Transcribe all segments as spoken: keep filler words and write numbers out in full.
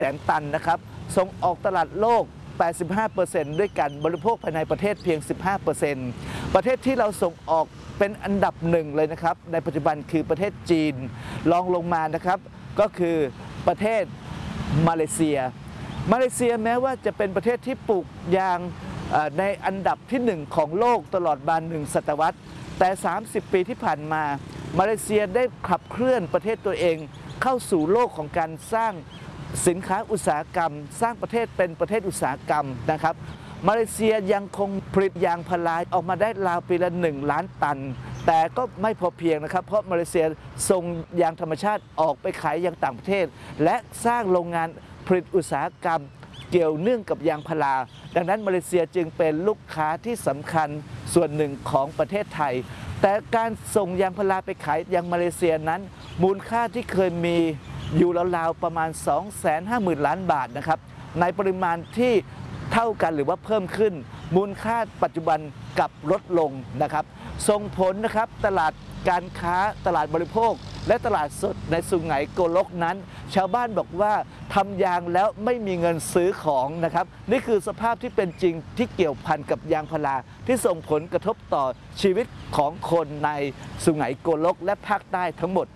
แสนตันนะครับส่งออกตลาดโลก แปดสิบห้าเปอร์เซ็นต์ ด้วยกันบริโภคภายในประเทศเพียง สิบห้าเปอร์เซ็นต์ ประเทศที่เราส่งออกเป็นอันดับหนึ่งเลยนะครับในปัจจุบันคือประเทศจีนรองลงมานะครับก็คือประเทศมาเลเซียมาเลเซียแม้ว่าจะเป็นประเทศที่ปลูกยางในอันดับที่หนึ่งของโลกตลอดมาหนึ่งศตวรรษแต่สามสิบปีที่ผ่านมามาเลเซียได้ขับเคลื่อนประเทศตัวเองเข้าสู่โลกของการสร้างสินค้าอุตสาหกรรมสร้างประเทศเป็นประเทศอุตสาหกรรมนะครับมาเลเซียยังคงผลิตยางพาราออกมาได้ราวปีละหนึ่งล้านตันแต่ก็ไม่พอเพียงนะครับเพราะมาเลเซียส่งยางธรรมชาติออกไปขายยังต่างประเทศและสร้างโรงงานผลิตอุตสาหกรรมเกี่ยวเนื่องกับยางพาราดังนั้นมาเลเซียจึงเป็นลูกค้าที่สำคัญส่วนหนึ่งของประเทศไทยแต่การส่งยางพาราไปขายยังมาเลเซียนั้นมูลค่าที่เคยมีอยู่ราวๆประมาณ สองแสนห้าหมื่น ล้านบาทนะครับในปริมาณที่เท่ากันหรือว่าเพิ่มขึ้นมูลค่าปัจจุบันกลับลดลงนะครับส่งผลนะครับตลาดการค้าตลาดบริโภคและตลาดสดในสุไหงโกลกนั้นชาวบ้านบอกว่าทำยางแล้วไม่มีเงินซื้อของนะครับนี่คือสภาพที่เป็นจริงที่เกี่ยวพันกับยางพาราที่ส่งผลกระทบต่อชีวิตของคนในสุไหงโกลกและภาคใต้ทั้งหมด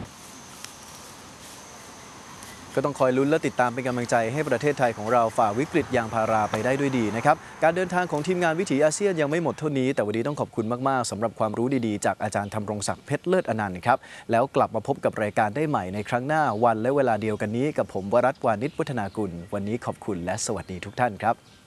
ก็ต้องคอยลุ้นและติดตามเป็นกำลังใจให้ประเทศไทยของเราฝ่าวิกฤตยางพาราไปได้ด้วยดีนะครับการเดินทางของทีมงานวิถีอาเซียนยังไม่หมดเท่านี้แต่วันนี้ต้องขอบคุณมากๆสำหรับความรู้ดีๆจากอาจารย์ธำรงศักดิ์เพชรเลิศอนันต์ครับแล้วกลับมาพบกับรายการได้ใหม่ในครั้งหน้าวันและเวลาเดียวกันนี้กับผมวรัตน์ วานิช วัฒนากุลวันนี้ขอบคุณและสวัสดีทุกท่านครับ